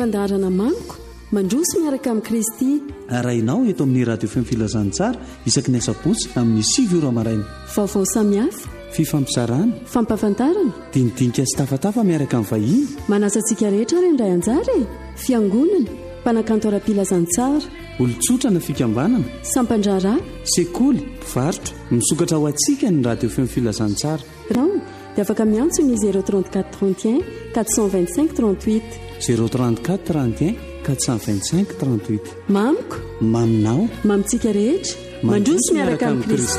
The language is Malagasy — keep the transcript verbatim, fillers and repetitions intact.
fandarana maniko mandroso miaraka amin'i Kristy. Arainao eto amin'ny radio fm filazantsara isaky ny asabotsy amin'ny sivy ora maraina. Vaovao samihafa, fifampizarana, fampahafantarana, dinidinika sy tafatafa miaraka amin'ny vahiny. Manasa antsika rehetra ary indray anjara e. Fiangonana, mpanakanto ara-pilazantsara, olon-tsotra na fikambanana, sampandrara, sekoly, mpivarotra, misokatra ho atsika ny radio fm filazantsara. Rao dia afaka miantsona zéro trente-quatre trente et un quatre cent vingt-cinq trente-huit zéro trente-quatre trente et un quatre cent vingt-cinq trente-huit. Mamiko, maminao, mamitsika rehetra mandroso miaraka amin'ny Kristy.